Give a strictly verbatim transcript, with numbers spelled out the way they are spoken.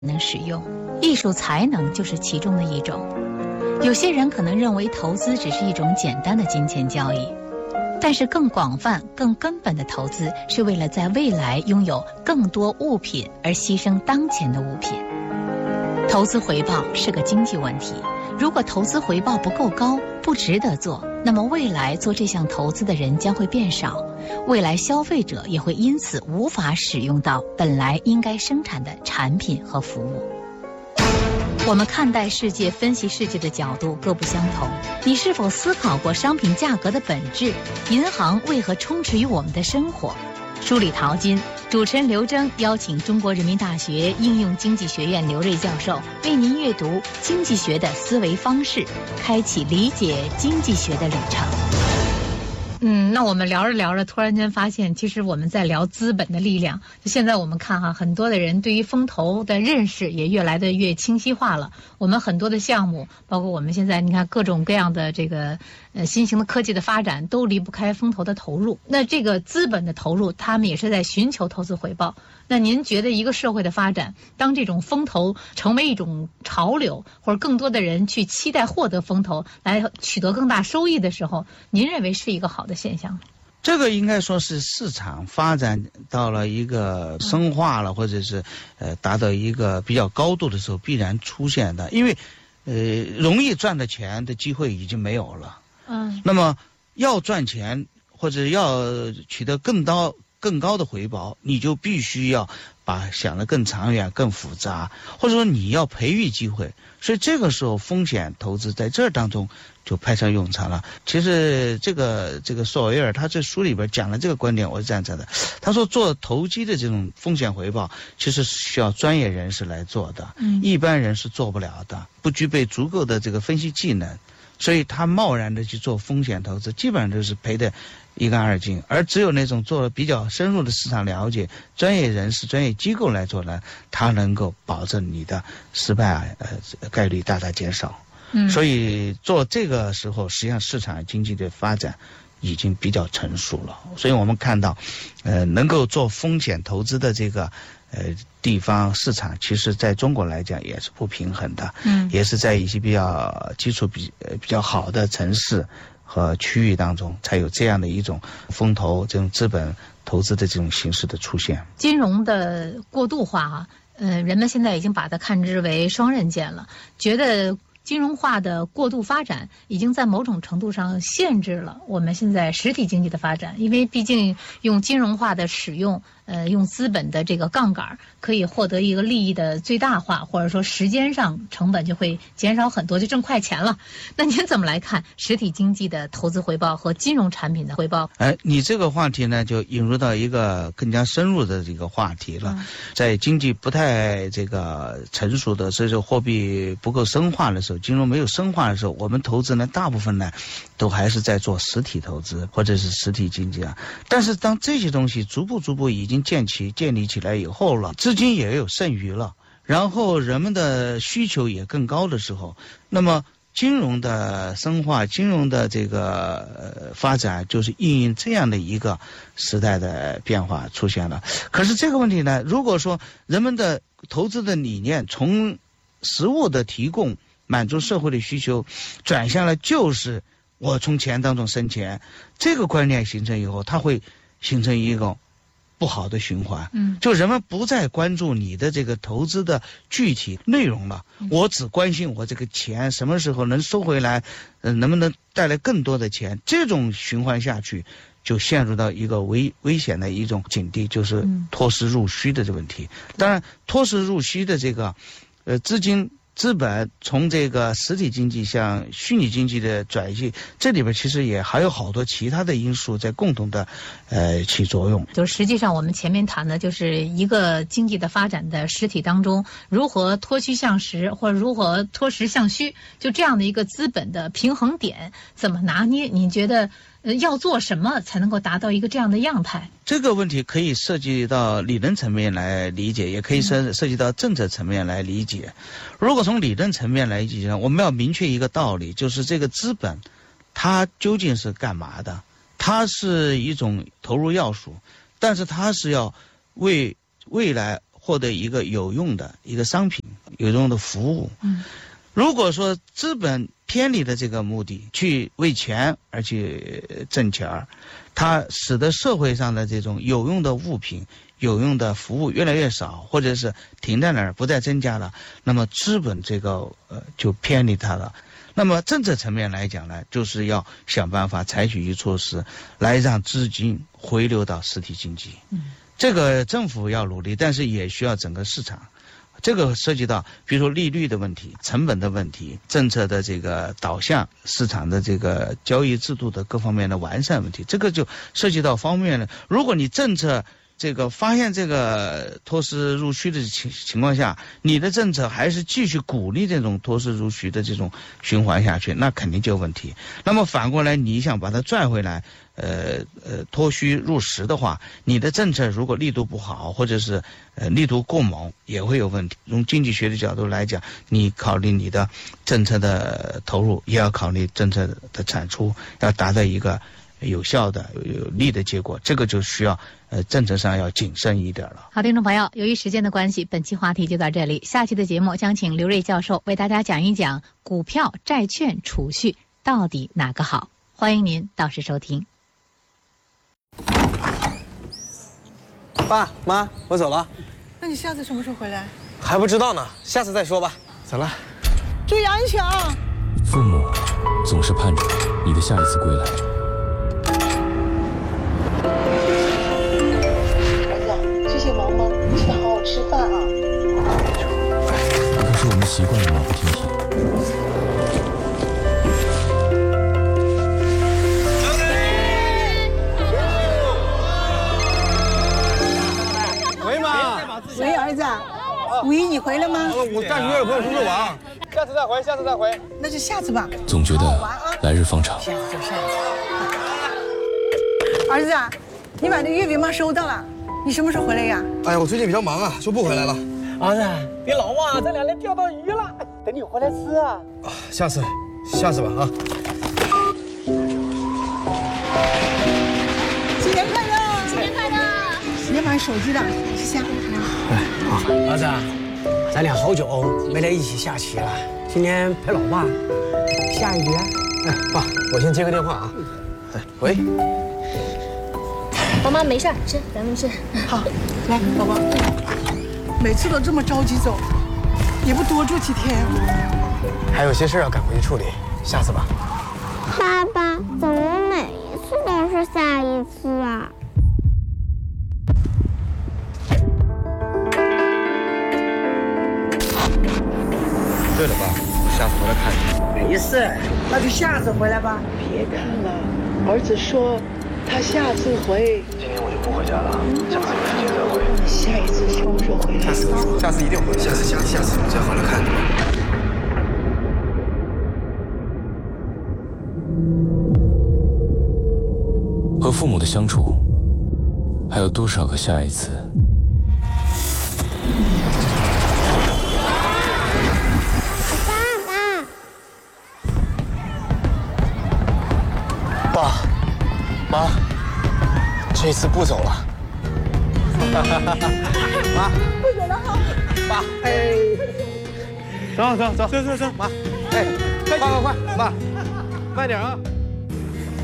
能使用，艺术才能就是其中的一种。有些人可能认为投资只是一种简单的金钱交易，但是更广泛、更根本的投资是为了在未来拥有更多物品而牺牲当前的物品。投资回报是个经济问题，如果投资回报不够高，不值得做，那么未来做这项投资的人将会变少，未来消费者也会因此无法使用到本来应该生产的产品和服务。我们看待世界、分析世界的角度各不相同。你是否思考过商品价格的本质？银行为何充斥于我们的生活？梳理淘金，主持人刘征邀请中国人民大学应用经济学院刘瑞教授为您阅读经济学的思维方式，开启理解经济学的旅程。嗯，那我们聊着聊着，突然间发现，其实我们在聊资本的力量。就现在我们看哈，很多的人对于风投的认识也越来的越清晰化了。我们很多的项目，包括我们现在你看各种各样的这个呃新型的科技的发展，都离不开风投的投入。那这个资本的投入，他们也是在寻求投资回报。那您觉得一个社会的发展，当这种风投成为一种潮流，或者更多的人去期待获得风投来取得更大收益的时候，您认为是一个好的现象吗？ 这个应该说是市场发展到了一个深化了，或者是呃达到一个比较高度的时候必然出现的，因为呃容易赚的钱的机会已经没有了。嗯，那么要赚钱或者要取得更高更高的回报，你就必须要把想得更长远、更复杂，或者说你要培育机会。所以这个时候风险投资在这当中就派上用场了。其实这个这个索维尔他这书里边讲了这个观点，我是赞成的。他说做投机的这种风险回报，其实需要专业人士来做的，嗯，一般人是做不了的，不具备足够的这个分析技能。所以他贸然的去做风险投资，基本上都是赔的一干二净。而只有那种做比较深入的市场了解，专业人士、专业机构来做呢，他能够保证你的失败呃概率大大减少。嗯，所以做这个时候，实际上市场经济的发展已经比较成熟了。所以我们看到，呃，能够做风险投资的这个呃地方市场，其实在中国来讲也是不平衡的，嗯，也是在一些比较基础比呃比较好的城市和区域当中，才有这样的一种风投这种资本投资的这种形式的出现。 金融的过度化啊，呃，人们现在已经把它看之为双刃剑了，觉得金融化的过度发展已经在某种程度上限制了我们现在实体经济的发展，因为毕竟用金融化的使用，呃，用资本的这个杠杆可以获得一个利益的最大化，或者说时间上成本就会减少很多，就挣快钱了。那您怎么来看实体经济的投资回报和金融产品的回报？ 哎，你这个话题呢，就引入到一个更加深入的这个话题了。嗯、在经济不太这个成熟的，所以说货币不够深化的时候，金融没有深化的时候，我们投资呢，大部分呢，都还是在做实体投资或者是实体经济啊。但是当这些东西逐步逐步已经建起建立起来以后了，资金也有剩余了，然后人们的需求也更高的时候，那么金融的深化、金融的这个、呃、发展，就是因应这样的一个时代的变化出现了。可是这个问题呢，如果说人们的投资的理念从实物的提供满足社会的需求，转向了就是我从钱当中生钱，这个观念形成以后，它会形成一个不好的循环。嗯，就人们不再关注你的这个投资的具体内容了，嗯、我只关心我这个钱什么时候能收回来，呃，能不能带来更多的钱。这种循环下去，就陷入到一个危危险的一种境地，就是脱实入虚的这个问题。嗯、当然，脱实入虚的这个，呃，资金。资本从这个实体经济向虚拟经济的转移，这里边其实也还有好多其他的因素在共同的呃起作用。 就实际上我们前面谈的就是一个经济的发展的实体当中，如何脱虚向实，或者如何脱实向虚，就这样的一个资本的平衡点怎么拿捏？你觉得呃要做什么才能够达到一个这样的样态？ 这个问题可以涉及到理论层面来理解，也可以涉涉及到政策层面来理解。如果从理论层面来理解，我们要明确一个道理，就是这个资本它究竟是干嘛的？它是一种投入要素，但是它是要为未来或获得一个有用的一个商品、有用的服务。 嗯， 如果说资本偏离了这个目的，去为钱而去挣钱儿，它使得社会上的这种有用的物品、有用的服务越来越少，或者是停在那儿不再增加了，那么资本这个呃就偏离它了。那么政策层面来讲呢，就是要想办法采取一措施来让资金回流到实体经济。 嗯， 这个政府要努力，但是也需要整个市场。这个涉及到比如说利率的问题、成本的问题、政策的这个导向、市场的这个交易制度的各方面的完善问题，这个就涉及到方面了。如果你政策这个发现这个脱实入虚的情情况下，你的政策还是继续鼓励这种脱实入虚的这种循环下去，那肯定就有问题。那么反过来，你想把它拽回来，呃呃脱虚入实的话，你的政策如果力度不好，或者是呃力度过猛，也会有问题。从经济学的角度来讲，你考虑你的政策的投入，也要考虑政策的产出，要达到一个有效的、有利的结果，这个就需要呃政策上要谨慎一点了。 好，听众朋友，由于时间的关系，本期话题就到这里。下期的节目将请刘瑞教授为大家讲一讲股票、债券、储蓄到底哪个好。欢迎您到时收听。 爸妈，我走了。 那你下次什么时候回来？ 还不知道呢，下次再说吧。走了。 注意安全啊！ 父母总是盼着你的下一次归来。 儿子，最近忙吗？记得好好吃饭啊。 可是我们习惯了马不停蹄。 喂妈， 喂，儿子，五一你回来吗？ 我暂时约了朋友出去玩，下次再回，下次再回。 那就下次吧。 总觉得来日方长。 下次就下次。儿子，你把那月饼妈收到了，你什么时候回来呀？ 哎呀，我最近比较忙啊，就不回来了。 儿子，别老忘，咱俩来钓到鱼了，等你回来吃啊。 啊，下次，下次吧啊。 新年快乐！新年快乐！你要买手机的，谢谢。 哎，好，儿子，咱俩好久没来一起下棋了，今天陪老爸下一局。 哎，爸，我先接个电话啊。哎，喂。 妈妈没事，吃，咱们吃。 好，来，宝宝，每次都这么着急走，也不多住几天呀？ 还有些事要赶回去处理，下次吧。 爸爸，怎么每一次都是下一次啊？ 对了，爸，我下次回来看你。 没事， 那就下次回来吧。 别看了，儿子说他下次回。 今天我就不回家了，下次有时间再回。 你下一次什么时候回来？ 下次，下次一定回。下次，下次，下次我再回来看你。 和父母的相处，还有多少个下一次？ 爸，妈，这次不走了。妈， 不走了哈。 爸，哎，走走走走走走，妈，哎，快快快，妈，慢点啊。